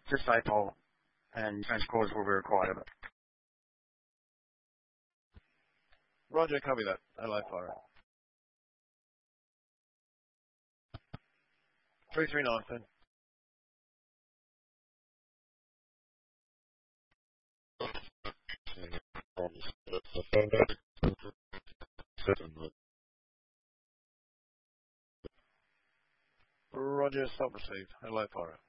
Just APOL and defence corps will be required of it. Roger, copy that. LA fire. 339, then. Roger, stop received. LA fire.